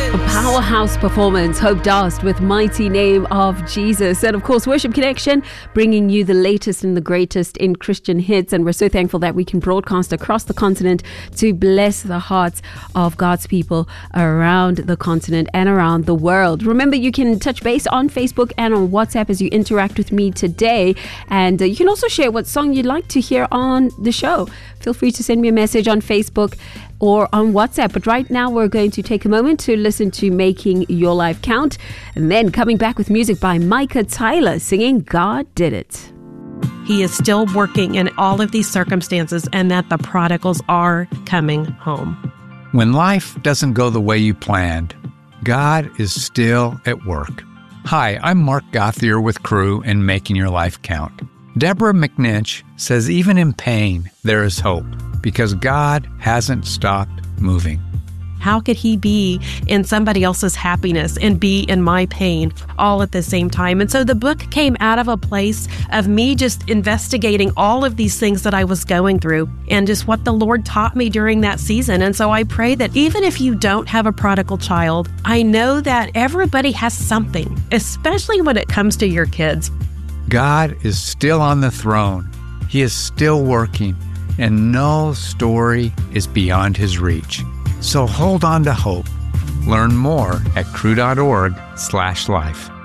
A powerhouse performance, Hope Dust with Mighty Name of Jesus. And of course, Worship Connection, bringing you the latest and the greatest in Christian hits. And we're so thankful that we can broadcast across the continent to bless the hearts of God's people around the continent and around the world. Remember, you can touch base on Facebook and on WhatsApp as you interact with me today. And you can also share what song you'd like to hear on the show. Feel free to send me a message on Facebook or on WhatsApp. But right now, we're going to take a moment to listen to Making Your Life Count, and then coming back with music by Micah Tyler singing God Did It. He is still working in all of these circumstances, and that the prodigals are coming home. When life doesn't go the way you planned, God is still at work. Hi, I'm Mark Gothier with Crew in Making Your Life Count. Deborah McNinch says even in pain, there is hope because God hasn't stopped moving. How could he be in somebody else's happiness and be in my pain all at the same time? And so the book came out of a place of me just investigating all of these things that I was going through and just what the Lord taught me during that season. And so I pray that even if you don't have a prodigal child, I know that everybody has something, especially when it comes to your kids. God is still on the throne. He is still working, and no story is beyond his reach. So hold on to hope. Learn more at crew.org/life.